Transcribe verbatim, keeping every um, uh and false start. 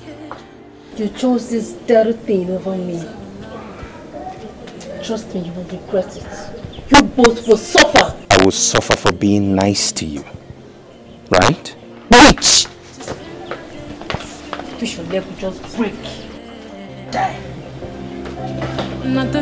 You chose this dirty thing over me. Trust me, you will regret it. You both will suffer. I will suffer for being nice to you. Right? Wait! Wish your leg would just break. Die. Not